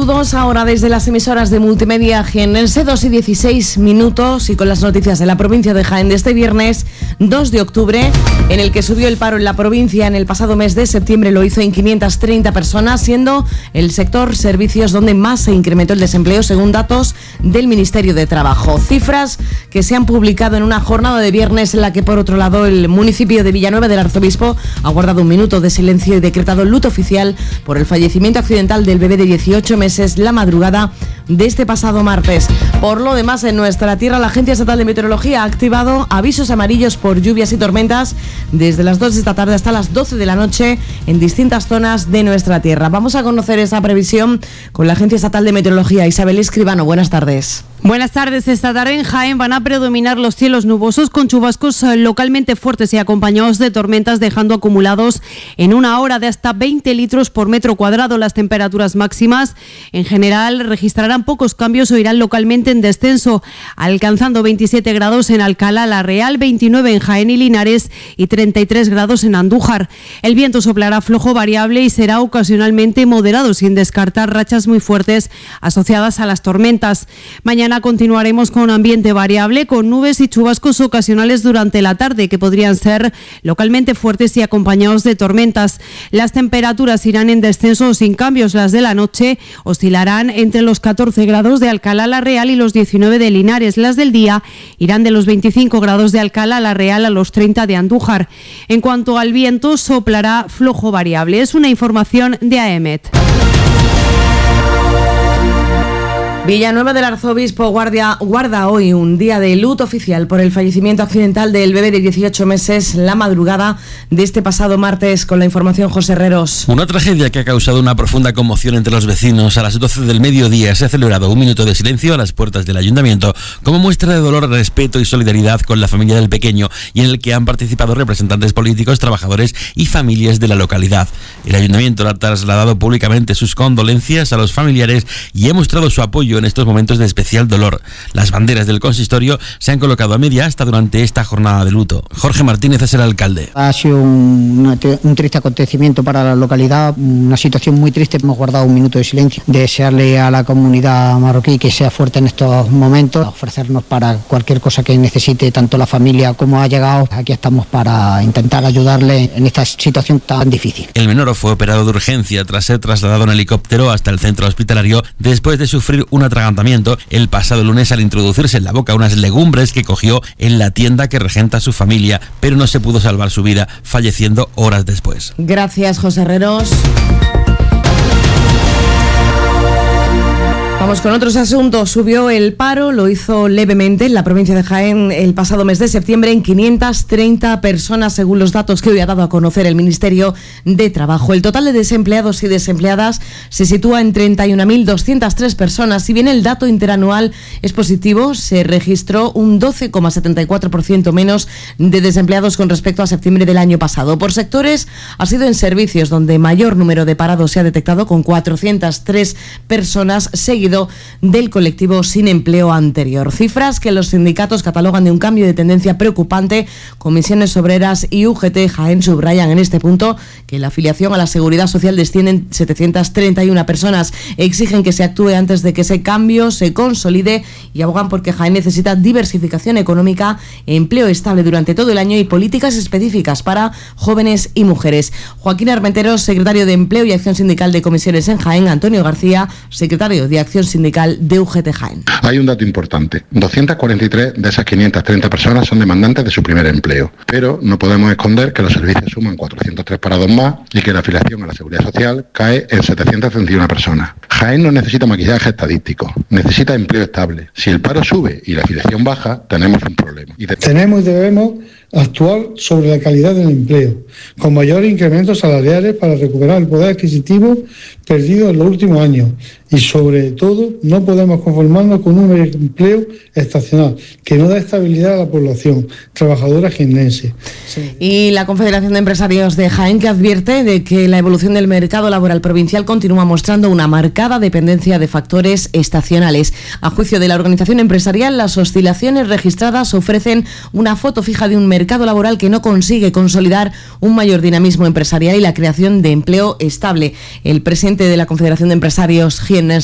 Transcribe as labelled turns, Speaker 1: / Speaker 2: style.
Speaker 1: Saludos ahora desde las emisoras de Multimedia Jiennense, 2:16 y con las noticias de la provincia de Jaén de este viernes 2 de octubre, en el que subió el paro en la provincia en el pasado mes de septiembre. Lo hizo en 530 personas, siendo el sector servicios donde más se incrementó el desempleo, según datos del Ministerio de Trabajo. Cifras que se han publicado en una jornada de viernes en la que, por otro lado, el municipio de Villanueva del Arzobispo ha guardado un minuto de silencio y decretado luto oficial por el fallecimiento accidental del bebé de 18 meses la madrugada de este pasado martes. Por lo demás, en nuestra tierra, la Agencia Estatal de Meteorología ha activado avisos amarillos por lluvias y tormentas desde las 2 de esta tarde hasta las 12 de la noche en distintas zonas de nuestra tierra. Vamos a conocer esa previsión con la Agencia Estatal de Meteorología. Isabel Escribano, buenas tardes.
Speaker 2: Buenas tardes. Esta tarde en Jaén van a predominar los cielos nubosos con chubascos localmente fuertes y acompañados de tormentas, dejando acumulados en una hora de hasta 20 litros por metro cuadrado. Las temperaturas máximas en general registrarán pocos cambios o irán localmente en descenso, alcanzando 27 grados en Alcalá la Real, 29 en Jaén y Linares y 33 grados en Andújar. El viento soplará flojo variable y será ocasionalmente moderado, sin descartar rachas muy fuertes asociadas a las tormentas. Mañana continuaremos con ambiente variable, con nubes y chubascos ocasionales durante la tarde que podrían ser localmente fuertes y acompañados de tormentas. Las temperaturas irán en descenso sin cambios. Las de la noche oscilarán entre los 14 grados de Alcalá la Real y los 19 de Linares. Las del día irán de los 25 grados de Alcalá la Real a los 30 de Andújar. En cuanto al viento, soplará flojo variable. Es una información de AEMET. Villanueva del Arzobispo guarda hoy un día de luto oficial por el fallecimiento accidental del bebé de 18 meses la madrugada de este pasado martes. Con la información, José Herreros.
Speaker 3: Una tragedia que ha causado una profunda conmoción entre los vecinos. A las 12 del mediodía se ha celebrado un minuto de silencio a las puertas del ayuntamiento como muestra de dolor, respeto y solidaridad con la familia del pequeño, y en el que han participado representantes políticos, trabajadores y familias de la localidad. El ayuntamiento ha trasladado públicamente sus condolencias a los familiares y ha mostrado su apoyo en estos momentos de especial dolor. Las banderas del consistorio se han colocado a media asta durante esta jornada de luto. Jorge Martínez es el alcalde.
Speaker 4: Ha sido un triste acontecimiento para la localidad, una situación muy triste. Hemos guardado un minuto de silencio. Desearle a la comunidad marroquí que sea fuerte en estos momentos, ofrecernos para cualquier cosa que necesite tanto la familia como ha llegado. Aquí estamos para intentar ayudarle en esta situación tan difícil.
Speaker 3: El menor fue operado de urgencia tras ser trasladado en helicóptero hasta el centro hospitalario después de sufrir un atragantamiento el pasado lunes al introducirse en la boca unas legumbres que cogió en la tienda que regenta su familia, pero no se pudo salvar su vida, falleciendo horas después.
Speaker 1: Gracias, José Herreros. Vamos con otros asuntos. Subió el paro, lo hizo levemente en la provincia de Jaén el pasado mes de septiembre en 530 personas, según los datos que hoy ha dado a conocer el Ministerio de Trabajo. El total de desempleados y desempleadas se sitúa en 31.203 personas. Si bien el dato interanual es positivo, se registró un 12,74% menos de desempleados con respecto a septiembre del año pasado. Por sectores, ha sido en servicios donde mayor número de parados se ha detectado, con 403 personas, seguido del colectivo sin empleo anterior. Cifras que los sindicatos catalogan de un cambio de tendencia preocupante. Comisiones Obreras y UGT Jaén subrayan en este punto que la afiliación a la Seguridad Social desciende en 731 personas. Exigen que se actúe antes de que ese cambio se consolide y abogan porque Jaén necesita diversificación económica, empleo estable durante todo el año y políticas específicas para jóvenes y mujeres. Joaquín Armenteros, secretario de Empleo y Acción Sindical de Comisiones en Jaén. Antonio García, secretario de Acción Sindical de UGT Jaén.
Speaker 5: Hay un dato importante: 243 de esas 530 personas son demandantes de su primer empleo, pero no podemos esconder que los servicios suman 403 parados más y que la afiliación a la Seguridad Social cae en 731 personas. Jaén no necesita maquillaje estadístico, necesita empleo estable. Si el paro sube y la afiliación baja, tenemos un problema.
Speaker 6: Tenemos y debemos actuar sobre la calidad del empleo, con mayores incrementos salariales para recuperar el poder adquisitivo perdido en los últimos años. Y sobre todo, no podemos conformarnos con un empleo estacional que no da estabilidad a la población trabajadora jiennense.
Speaker 1: Sí. Y la Confederación de Empresarios de Jaén, que advierte de que la evolución del mercado laboral provincial continúa mostrando una marcada dependencia de factores estacionales. A juicio de la organización empresarial, las oscilaciones registradas ofrecen una foto fija de un mercado laboral que no consigue consolidar un mayor dinamismo empresarial y la creación de empleo estable. El presidente de la Confederación de Empresarios jiennenses